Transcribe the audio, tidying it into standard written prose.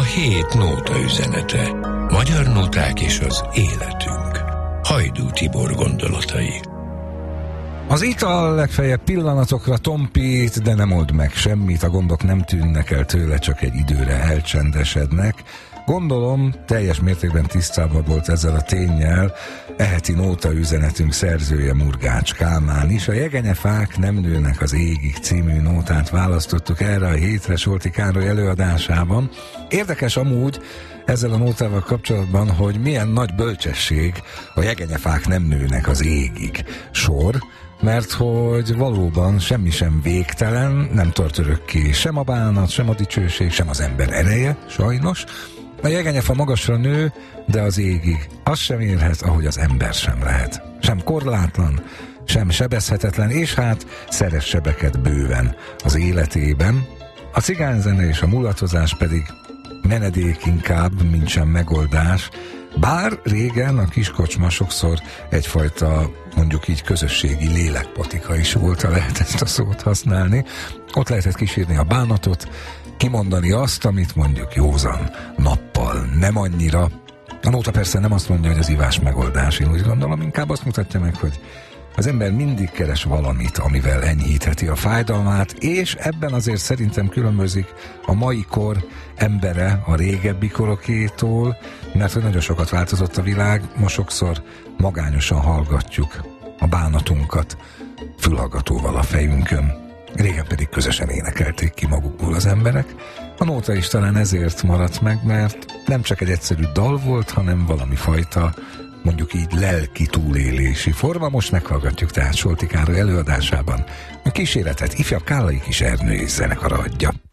hét nóta üzenete. Magyar nóták és az életünk. Hajdú Tibor gondolatai. Az ital legfeljebb pillanatokra tompít, de nem old meg semmit, a gondok nem tűnnek el tőle, csak egy időre elcsendesednek. Gondolom, teljes mértékben tisztában volt ezzel a ténnyel heti nóta üzenetünk szerzője, Murgács Kálmán is. A Jegenyefák nem nőnek az égig című nótát választottuk erre a hétre Solti Károly előadásában. Érdekes amúgy ezzel a nótával kapcsolatban, hogy milyen nagy bölcsesség a jegenyefák nem nőnek az égig sor, mert hogy valóban semmi sem végtelen, nem tart örökké sem a bánat, sem a dicsőség, sem az ember ereje, sajnos. A jegenyefa magasra nő, de az égig az sem érhet, ahogy az ember sem lehet. Sem korlátlan, sem sebezhetetlen, és hát szerez sebeket bőven az életében. A cigányzene és a mulatozás pedig menedék inkább, mint sem megoldás, bár régen a kiskocsma sokszor egyfajta, mondjuk így, közösségi lélekpatika is volt, ha lehet ezt a szót használni. Ott lehetett kísérni a bánatot, kimondani azt, amit mondjuk józan nappal nem annyira. A nóta persze nem azt mondja, hogy az ivás megoldás, én úgy gondolom, inkább azt mutatja meg, hogy az ember mindig keres valamit, amivel enyhítheti a fájdalmát, és ebben azért szerintem különbözik a mai kor embere a régebbi korokétól, mert hogy nagyon sokat változott a világ, most sokszor magányosan hallgatjuk a bánatunkat fülhallgatóval a fejünkön. Régen pedig közösen énekelték ki magukból az emberek. A nóta is talán ezért maradt meg, mert nem csak egy egyszerű dal volt, hanem valami fajta, mondjuk így, lelki túlélési forma. Most meghallgatjuk tehát Solti Károly előadásában a kíséretet ifjabb Kállai Kis Ernő és zenekara adja.